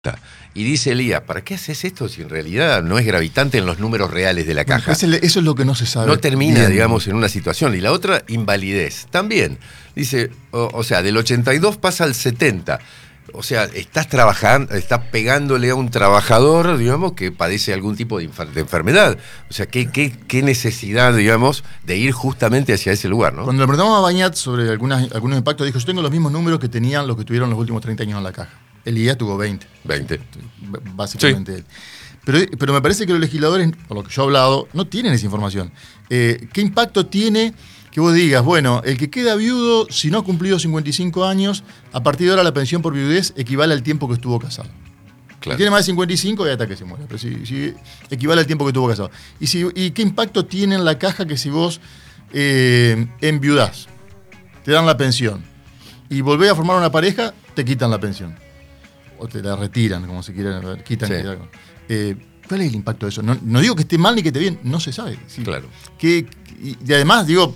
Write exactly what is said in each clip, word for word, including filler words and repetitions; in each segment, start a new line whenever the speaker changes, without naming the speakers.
Y dice Elías, ¿para qué haces esto si en realidad no es gravitante en los números reales de la caja?
Bueno, eso es lo que no se sabe.
No termina,
bien.
digamos, en una situación. Y la otra, invalidez. También, dice, o, o sea, del ochenta y dos pasa al setenta. O sea, estás trabajando, estás pegándole a un trabajador, digamos, que padece algún tipo de, de enfermedad. O sea, ¿qué, qué, qué necesidad, digamos, de ir justamente hacia ese lugar, ¿no?
Cuando le preguntamos a Bañat sobre algunas, algunos impactos, dijo, yo tengo los mismos números que tenían los que tuvieron los últimos treinta años en la caja. Elías tuvo veinte.
veinte.
Básicamente.
Sí.
Pero, pero me parece que los legisladores, por lo que yo he hablado, no tienen esa información. Eh, ¿Qué impacto tiene que vos digas, bueno, el que queda viudo, si no ha cumplido cincuenta y cinco años, a partir de ahora la pensión por viudez equivale al tiempo que estuvo casado?
Claro.
Si tiene más de cincuenta y cinco, ya hasta que se muera. Pero si, si equivale al tiempo que estuvo casado. ¿Y, si, y qué impacto tiene en la caja que si vos eh, enviudás, te dan la pensión, y volvés a formar una pareja, te quitan la pensión? O te la retiran, como se quiera, quitan.
Sí.
Eh, ¿Cuál es el impacto de eso? No, no digo que esté mal ni que esté bien, no se sabe. ¿Sí?
Claro.
Que, y, y además, digo,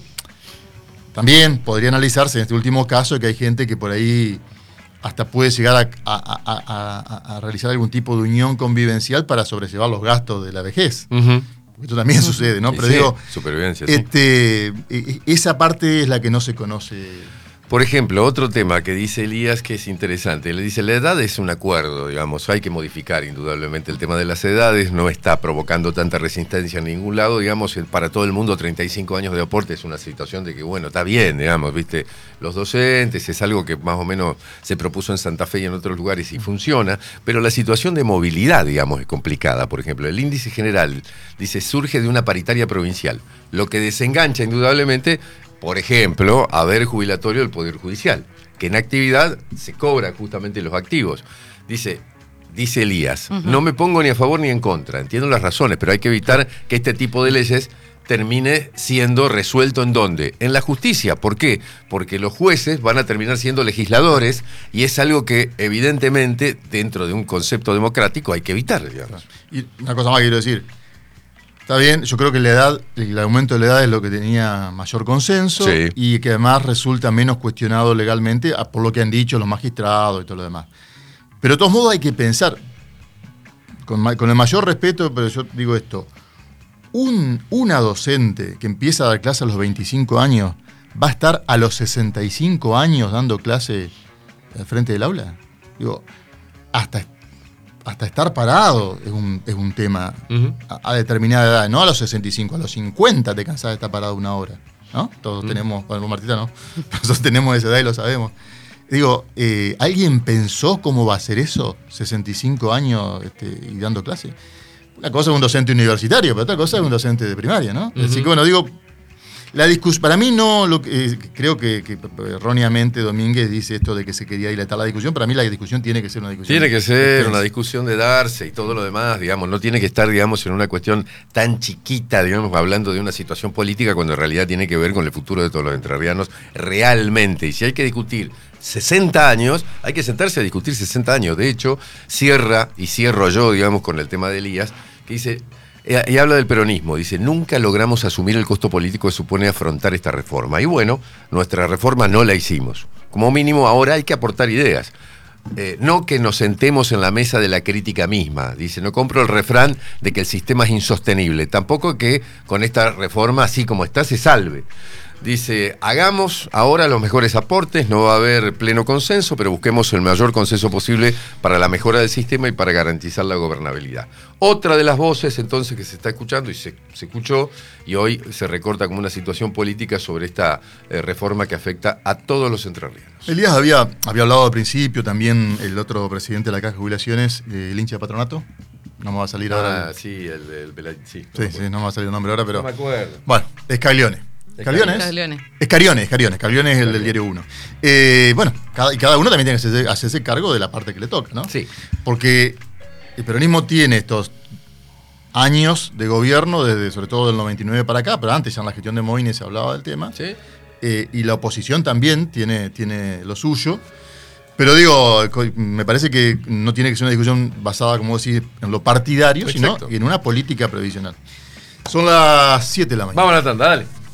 también podría analizarse en este último caso que hay gente que por ahí hasta puede llegar a, a, a, a, a realizar algún tipo de unión convivencial para sobrellevar los gastos de la vejez.
Uh-huh.
Esto también uh-huh. sucede, ¿no?
Sí,
Pero
sí,
digo,
supervivencia,
este, sí. Esa parte es la que no se conoce.
Por ejemplo, otro tema que dice Elías que es interesante. Le dice, la edad es un acuerdo, digamos, hay que modificar indudablemente el tema de las edades, no está provocando tanta resistencia en ningún lado, digamos, para todo el mundo treinta y cinco años de aporte es una situación de que, bueno, está bien, digamos, viste, los docentes, es algo que más o menos se propuso en Santa Fe y en otros lugares y funciona, pero la situación de movilidad, digamos, es complicada. Por ejemplo, el índice general, dice, surge de una paritaria provincial, lo que desengancha indudablemente. Por ejemplo, haber jubilatorio del Poder Judicial, que en actividad se cobra justamente los activos. Dice, dice Elías, uh-huh. no me pongo ni a favor ni en contra, entiendo las razones, pero hay que evitar que este tipo de leyes termine siendo resuelto ¿en dónde? En la justicia. ¿Por qué? Porque los jueces van a terminar siendo legisladores y es algo que evidentemente dentro de un concepto democrático hay que evitar, digamos.
Y una cosa más quiero decir. Está bien, yo creo que la edad, el aumento de la edad es lo que tenía mayor consenso, sí. Y que además resulta menos cuestionado legalmente por lo que han dicho los magistrados y todo lo demás. Pero de todos modos hay que pensar, con, con el mayor respeto, pero yo digo esto, un, una docente que empieza a dar clase a los veinticinco años, ¿va a estar a los sesenta y cinco años dando clase al frente del aula? Digo, hasta Hasta estar parado es un, es un tema uh-huh. a, a determinada edad, no a los sesenta y cinco, a los cincuenta te cansás de estar parado una hora, ¿no? Todos uh-huh. tenemos, bueno, Martita no, nosotros tenemos esa edad y lo sabemos. Digo, eh, ¿alguien pensó cómo va a ser eso? sesenta y cinco años este, y dando clase. Una cosa es un docente universitario, pero otra cosa es un docente de primaria, ¿no? Uh-huh. Así que bueno, digo, la discusión, para mí no, lo que, eh, creo que, que erróneamente Domínguez dice esto de que se quería dilatar la discusión. Para mí la discusión tiene que ser una discusión.
Tiene que ser una discusión de darse y todo lo demás, digamos, no tiene que estar, digamos, en una cuestión tan chiquita, digamos, hablando de una situación política cuando en realidad tiene que ver con el futuro de todos los entrerrianos realmente. Y si hay que discutir sesenta años, hay que sentarse a discutir sesenta años. De hecho, cierra, y cierro yo, digamos, con el tema de Elías, que dice... Y habla del peronismo, dice, nunca logramos asumir el costo político que supone afrontar esta reforma. Y bueno, nuestra reforma no la hicimos. Como mínimo ahora hay que aportar ideas. Eh, no que nos sentemos en la mesa de la crítica misma. Dice, no compro el refrán de que el sistema es insostenible. Tampoco que con esta reforma, así como está, se salve. Dice, hagamos ahora los mejores aportes, no va a haber pleno consenso, pero busquemos el mayor consenso posible para la mejora del sistema y para garantizar la gobernabilidad. Otra de las voces entonces que se está escuchando y se, se escuchó y hoy se recorta como una situación política sobre esta eh, reforma que afecta a todos los entrerrianos.
Elías había, había hablado al principio, también el otro presidente de la Caja de Jubilaciones, eh, el hincha de Patronato. No me va a salir
ah,
ahora.
Ah, sí, el, el, el sí.
Sí, sí, no me va a salir el nombre ahora, pero...
No me acuerdo.
Bueno, Escaglione. ¿Escariones? Escariones, Escariones, Escariones es el del diario uno. Eh, bueno, cada, y cada uno también tiene que hacerse, hacerse cargo de la parte que le toca, ¿no?
Sí.
Porque el peronismo tiene estos años de gobierno, desde sobre todo del noventa y nueve para acá, pero antes ya en la gestión de Moines se hablaba del tema.
Sí.
Eh, y la oposición también tiene, tiene lo suyo. Pero digo, me parece que no tiene que ser una discusión basada, como decís, en lo partidario, exacto, sino en una política previsional. Son las siete de la mañana.
Vamos a la tanda, dale.